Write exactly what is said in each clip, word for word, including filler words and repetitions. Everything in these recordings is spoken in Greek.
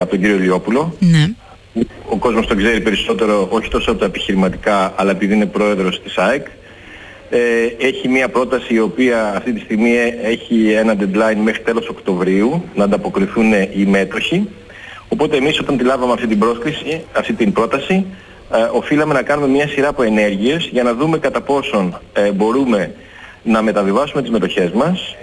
από τον κύριο Ηλιόπουλο. Ναι. Ο κόσμος τον ξέρει περισσότερο, όχι τόσο από τα επιχειρηματικά, αλλά επειδή είναι πρόεδρος της ΑΕΚ. Ε, έχει μια πρόταση η οποία αυτή τη στιγμή έχει ένα deadline μέχρι τέλος Οκτωβρίου να ανταποκριθούν οι μέτοχοι. Οπότε εμείς όταν τη λάβαμε αυτή την πρόσκληση, αυτή την πρόταση, ε, οφείλαμε να κάνουμε μια σειρά από ενέργειες για να δούμε κατά πόσον ε, μπορούμε να μεταβιβάσουμε τις μετοχές μας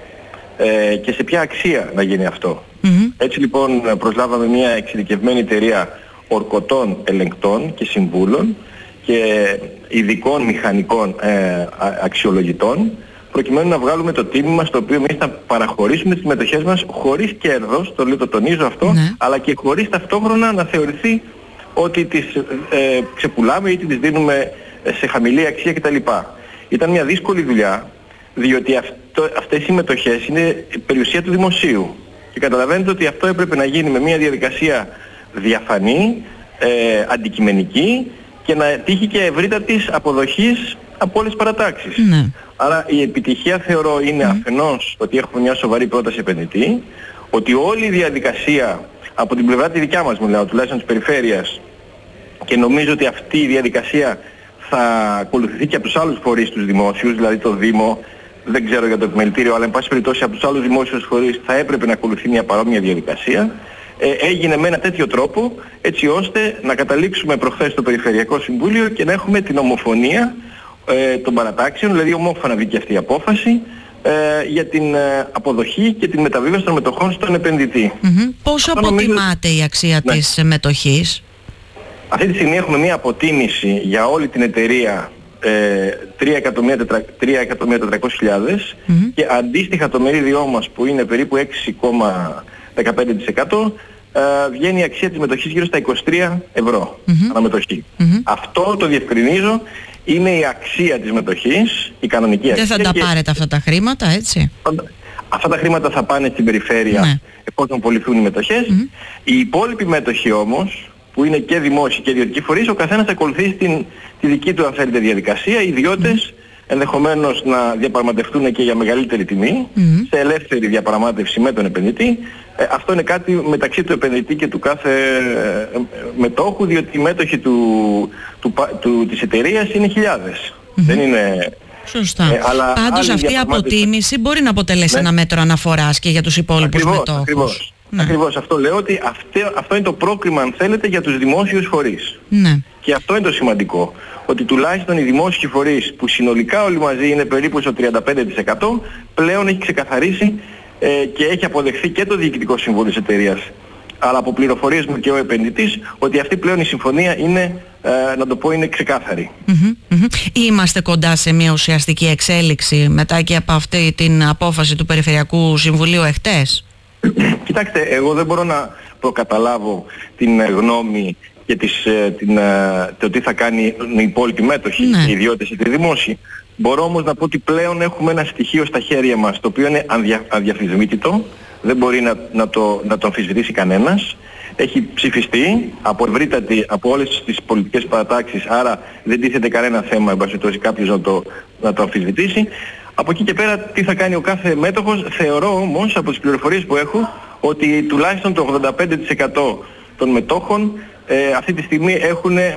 ε, και σε ποια αξία να γίνει αυτό. Mm-hmm. Έτσι λοιπόν προσλάβαμε μια εξειδικευμένη εταιρεία ορκωτών ελεγκτών και συμβούλων και ειδικών μηχανικών ε, αξιολογητών, προκειμένου να βγάλουμε το τίμημα στο οποίο εμείς θα παραχωρήσουμε τις μετοχές μας χωρίς κέρδος, το λέω, το τονίζω αυτό, ναι. αλλά και χωρίς ταυτόχρονα να θεωρηθεί ότι τις ε, ξεπουλάμε ή τις δίνουμε σε χαμηλή αξία κτλ. Ήταν μια δύσκολη δουλειά, διότι αυτό, αυτές οι μετοχές είναι περιουσία του δημοσίου και καταλαβαίνετε ότι αυτό έπρεπε να γίνει με μια διαδικασία διαφανή, ε, αντικειμενική και να τύχει και ευρύτατης αποδοχής από όλες τις παρατάξεις. Ναι. Άρα η επιτυχία θεωρώ είναι mm. αφενός ότι έχουμε μια σοβαρή πρόταση επενδυτή, ότι όλη η διαδικασία από την πλευρά τη δικιά μας μιλάω, τουλάχιστον της περιφέρειας, και νομίζω ότι αυτή η διαδικασία θα ακολουθηθεί και από τους άλλους φορείς τους δημόσιους, δηλαδή το Δήμο, δεν ξέρω για το επιμελητήριο, αλλά εν πάση περιπτώσει από τους άλλους δημόσιους φορείς θα έπρεπε να ακολουθεί μια παρόμοια διαδικασία. Ε, έγινε με ένα τέτοιο τρόπο έτσι ώστε να καταλήξουμε προχθές στο Περιφερειακό Συμβούλιο και να έχουμε την ομοφωνία ε, των παρατάξεων, δηλαδή ομόφωνα βγήκε αυτή η απόφαση ε, για την ε, αποδοχή και την μεταβίβαση των μετοχών στον επενδυτή. Mm-hmm. Πόσο αυτό αποτιμάται νομίζω... η αξία ναι. της μετοχής? Αυτή τη στιγμή έχουμε μια αποτίμηση για όλη την εταιρεία ε, τρία εκατομμύρια τετρακόσιες χιλιάδες mm-hmm. και αντίστοιχα το μερίδιό μας που είναι περίπου έξι κόμμα δεκαπέντε τοις εκατό ε, βγαίνει η αξία της μετοχής γύρω στα είκοσι τρία ευρώ mm-hmm. αναμετοχή. Mm-hmm. Αυτό το διευκρινίζω, είναι η αξία της μετοχής, η κανονική αξία. Δεν θα τα και... πάρετε αυτά τα χρήματα, έτσι? Αυτά τα χρήματα θα πάνε στην περιφέρεια ναι. εφόσον πωληθούν οι μετοχές. Mm-hmm. Οι υπόλοιποι μέτοχοι όμως, που είναι και δημόσιοι και ιδιωτικοί φορείς, ο καθένας θα ακολουθήσει την, τη δική του αν θέλετε διαδικασία. Οι ιδιώτες mm-hmm. ενδεχομένως να διαπραγματευτούν και για μεγαλύτερη τιμή, mm-hmm. σε ελεύθερη διαπραγμάτευση με τον επενδυτή. Ε, αυτό είναι κάτι μεταξύ του επενδυτή και του κάθε ε, μετόχου, διότι οι μέτοχοι του, του, του, της εταιρείας είναι χιλιάδες. Mm-hmm. Δεν είναι... Σωστά. Ε, αλλά πάντως αυτή η αποτίμηση μπορεί να αποτελέσει ναι. ένα μέτρο αναφοράς και για τους υπόλοιπους ακριβώς, μετόχους. Ακριβώς. Ναι. Ακριβώς αυτό λέω, ότι αυτό, αυτό είναι το πρόκριμα αν θέλετε για τους δημόσιους φορείς. Ναι. Και αυτό είναι το σημαντικό, ότι τουλάχιστον οι δημόσιοι φορείς που συνολικά όλοι μαζί είναι περίπου στο τριάντα πέντε τοις εκατό πλέον έχει ξεκαθαρίσει ε, και έχει αποδεχθεί και το Διοικητικό Συμβούλιο της εταιρείας, αλλά από πληροφορίες μου και ο επενδυτής, ότι αυτή πλέον η συμφωνία είναι, ε, να το πω, είναι ξεκάθαρη. Mm-hmm, mm-hmm. Είμαστε κοντά σε μια ουσιαστική εξέλιξη μετά και από αυτή την απόφαση του Περιφερειακού Συμβουλίου εχτες? Κοιτάξτε, εγώ δεν μπορώ να προκαταλάβω την γνώμη και τις, την, το τι θα κάνει οι υπόλοιποι μέτοχοι, ναι. οι ιδιώτες ή οι δημόσιοι. Μπορώ όμως να πω ότι πλέον έχουμε ένα στοιχείο στα χέρια μας, το οποίο είναι αδια, αδιαφυσβήτητο, δεν μπορεί να, να, το, να το αμφισβητήσει κανένας. Έχει ψηφιστεί από ευρύτατη, από όλες τις πολιτικές παρατάξεις, άρα δεν τίθεται κανένα θέμα, εν πάση περιπτώσει, κάποιος να το, να το αμφισβητήσει. Από εκεί και πέρα τι θα κάνει ο κάθε μέτοχος, θεωρώ όμως από τις πληροφορίες που έχω ότι τουλάχιστον το ογδόντα πέντε τοις εκατό των μετόχων ε, αυτή τη στιγμή έχουν, ε,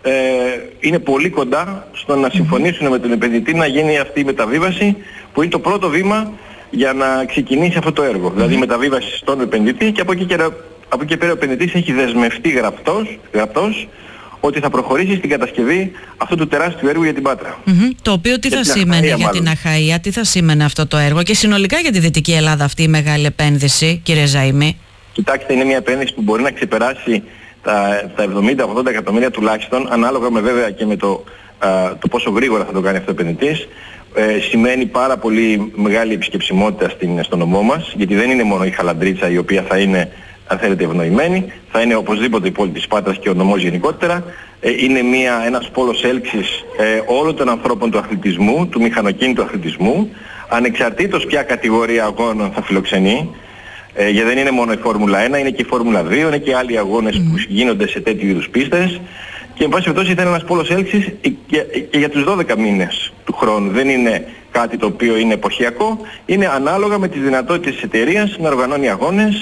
είναι πολύ κοντά στο να συμφωνήσουν με τον επενδυτή να γίνει αυτή η μεταβίβαση, που είναι το πρώτο βήμα για να ξεκινήσει αυτό το έργο. Δηλαδή η μεταβίβαση στον επενδυτή, και από εκεί και, από εκεί και πέρα ο επενδυτής έχει δεσμευτεί γραπτός, γραπτός ότι θα προχωρήσει στην κατασκευή αυτού του τεράστιου έργου για την Πάτρα. Mm-hmm. Το οποίο τι θα σήμαινε για την Αχαΐα, τι θα σήμαινε αυτό το έργο και συνολικά για τη Δυτική Ελλάδα αυτή η μεγάλη επένδυση, κύριε Ζαΐμη? Κοιτάξτε, είναι μια επένδυση που μπορεί να ξεπεράσει τα, τα εβδομήντα ογδόντα εκατομμύρια τουλάχιστον, ανάλογα με βέβαια και με το, α, το πόσο γρήγορα θα το κάνει αυτό ο επενδυτής. Ε, σημαίνει πάρα πολύ μεγάλη επισκεψιμότητα στην, στο νομό μας, γιατί δεν είναι μόνο η Χαλαντρίτσα η οποία θα είναι, αν θέλετε, ευνοημένη, θα είναι οπωσδήποτε η πόλη της Πάτρας και ο νομός γενικότερα. Ε, είναι μια, ένας πόλος έλξης ε, όλων των ανθρώπων του αθλητισμού, του μηχανοκίνητου αθλητισμού, ανεξαρτήτως ποια κατηγορία αγώνων θα φιλοξενεί. Ε, γιατί δεν είναι μόνο η Φόρμουλα ένα, είναι και η Φόρμουλα δύο, είναι και άλλοι αγώνες mm. που γίνονται σε τέτοιου είδους πίστες. Και εν πάση περιπτώσει θα είναι ένας πόλος έλξης και, και για τους δώδεκα μήνες του χρόνου. Δεν είναι κάτι το οποίο είναι εποχιακό, είναι ανάλογα με τις δυνατότητες της εταιρείας να οργανώνει αγώνες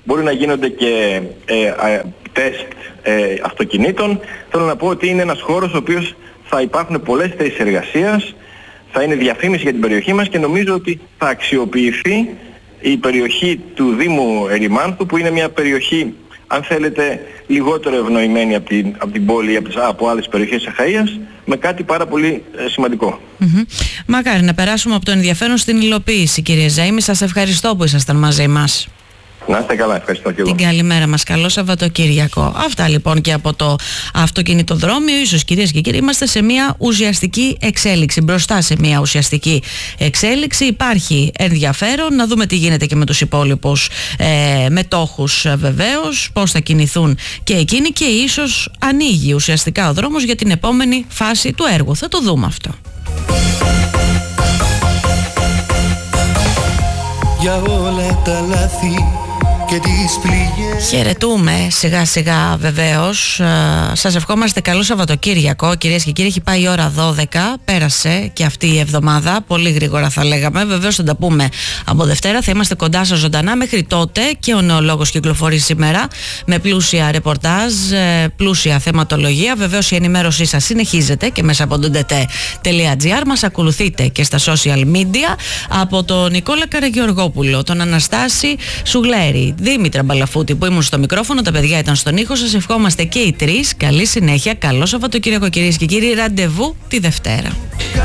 μπορεί να γίνονται και ε, ε, τεστ ε, αυτοκινήτων. Θέλω να πω ότι είναι ένας χώρος ο οποίος θα υπάρχουν πολλές θέσεις εργασίας, θα είναι διαφήμιση για την περιοχή μας και νομίζω ότι θα αξιοποιηθεί η περιοχή του Δήμου Ερημάνθου, που είναι μια περιοχή, αν θέλετε, λιγότερο ευνοημένη από την, από την πόλη ή από, από άλλες περιοχές της Αχαΐας, με κάτι πάρα πολύ ε, σημαντικό. Mm-hmm. Μακάρι να περάσουμε από το ενδιαφέρον στην υλοποίηση, κύριε Ζαΐμη. Σας ευχαριστώ που ήσασταν μαζί μας. Να είστε καλά, ευχαριστώ και εγώ. Την καλημέρα μας, καλό Σαββατοκύριακο. Αυτά λοιπόν και από το αυτοκινητοδρόμιο. Ίσως, κυρίες και κύριοι, είμαστε σε μια ουσιαστική εξέλιξη. Μπροστά σε μια ουσιαστική εξέλιξη. Υπάρχει ενδιαφέρον να δούμε τι γίνεται και με τους υπόλοιπους ε, μετόχους, βεβαίως, πώς θα κινηθούν και εκείνοι, και ίσως ανοίγει ουσιαστικά ο δρόμος για την επόμενη φάση του έργου. Θα το δούμε αυτό. Για όλα τα λάθη και τις πληγές. Χαιρετούμε σιγά σιγά, βεβαίως. Σας ευχόμαστε καλό Σαββατοκύριακο, κυρίες και κύριοι. Έχει πάει η ώρα δώδεκα, πέρασε και αυτή η εβδομάδα πολύ γρήγορα, θα λέγαμε. Βεβαίως θα τα πούμε από Δευτέρα, θα είμαστε κοντά σας ζωντανά. Μέχρι τότε και ο Νεολόγος κυκλοφορεί σήμερα με πλούσια ρεπορτάζ, πλούσια θεματολογία. Βεβαίως η ενημέρωσή σας συνεχίζεται και μέσα από το ντε τελεία τι τελεία τζι άρ. Μας ακολουθείτε και στα social media. Από τον Νικόλα Καραγεωργόπουλο, τον Αναστάση Σουγλέρη, Δήμητρα Μπαλαφούτη που ήμουν στο μικρόφωνο, τα παιδιά ήταν στον ήχο. Σας ευχόμαστε και οι τρεις καλή συνέχεια, καλό Σαββατοκύριακο, κυρίες και κύριοι. Ραντεβού τη Δευτέρα.